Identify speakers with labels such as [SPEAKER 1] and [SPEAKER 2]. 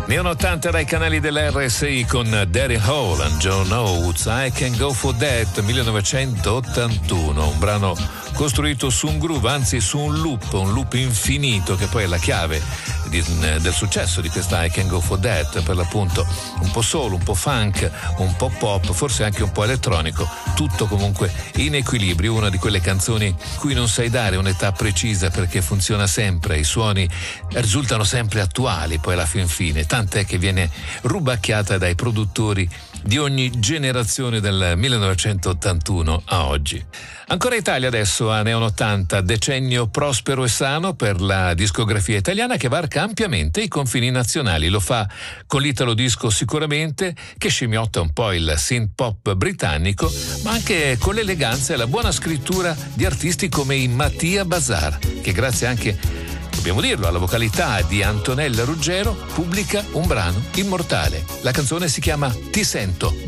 [SPEAKER 1] Neon 80 dai canali della RSI con Daryl Hall and John Oates, I Can Go For That, 1981, un brano costruito su un groove, anzi su un loop infinito, che poi è la chiave del successo di questa I Can Go For That, per l'appunto un po' soul, un po' funk, un po' pop, forse anche un po' elettronico, tutto comunque in equilibrio, una di quelle canzoni cui non sai dare un'età precisa perché funziona sempre, i suoni risultano sempre attuali poi alla fin fine, tant'è che viene rubacchiata dai produttori di ogni generazione dal 1981 a oggi. Ancora Italia adesso a Neon 80, decennio prospero e sano per la discografia italiana che varca ampiamente i confini nazionali. Lo fa con l'italo disco sicuramente, che scimmiotta un po' il synth pop britannico, ma anche con l'eleganza e la buona scrittura di artisti come i Mattia Bazar, che grazie anche, dobbiamo dirlo, alla vocalità di Antonella Ruggero pubblica un brano immortale. La canzone si chiama Ti sento,